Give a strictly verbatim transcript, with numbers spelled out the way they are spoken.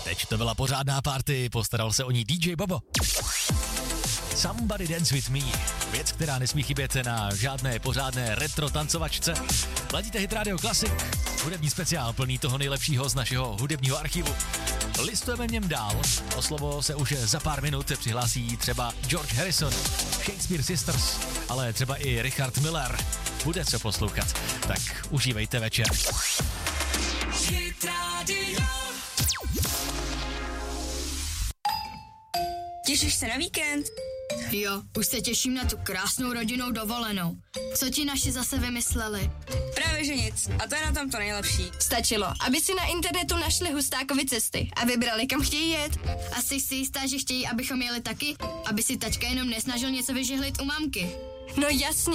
Teď to byla pořádná party, postaral se o ní dý džej Bobo. Somebody Dance With Me, věc, která nesmí chybět na žádné pořádné retro tancovačce. Ladíte Hit Radio Classic, hudební speciál plný toho nejlepšího z našeho hudebního archivu. Listujeme v něm dál, o slovo se už za pár minut přihlásí třeba George Harrison, Shakespeare Sisters, ale třeba i Richard Miller. Bude co poslouchat, tak užívejte večer. Hit Radio. Těšíš se na víkend? Jo, už se těším na tu krásnou rodinnou dovolenou. Co ti naši zase vymysleli? Právě že nic. A to je na tom to nejlepší. Stačilo, aby si na internetu našli Hustákovi cesty a vybrali, kam chtějí jet. A jsi si jistá, že chtějí, abychom jeli taky? Aby si tačka jenom nesnažil něco vyžehlit u mamky. No jasně.